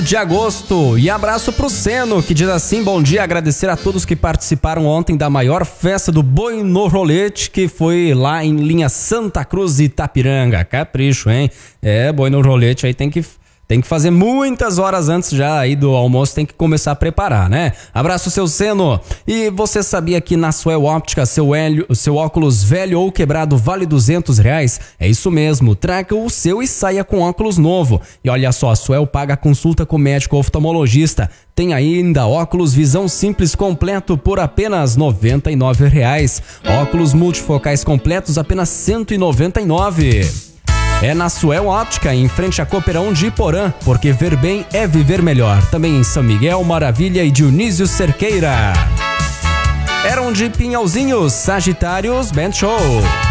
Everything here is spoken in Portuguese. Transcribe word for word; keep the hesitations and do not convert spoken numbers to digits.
de agosto. E abraço pro Seno, que diz assim: bom dia, agradecer a todos que participaram ontem da maior festa do Boi no Rolete, que foi lá em linha Santa Cruz e Itapiranga. Capricho, hein? É, Boi no Rolete aí tem que... Tem que fazer muitas horas antes já aí do almoço, tem que começar a preparar, né? Abraço, seu Seno. E você sabia que na Suel Óptica, seu, hélio, seu óculos velho ou quebrado vale duzentos reais? É isso mesmo, traga o seu e saia com óculos novo. E olha só, a Suel paga a consulta com médico oftalmologista. Tem ainda óculos visão simples completo por apenas noventa e nove reais. Óculos multifocais completos apenas cento e noventa e nove reais. É na Suel Óptica, em frente a Copeirão de Iporã, porque ver bem é viver melhor. Também em São Miguel, Maravilha e Dionísio Cerqueira. Eram de Pinhalzinhos, Sagitários Band Show.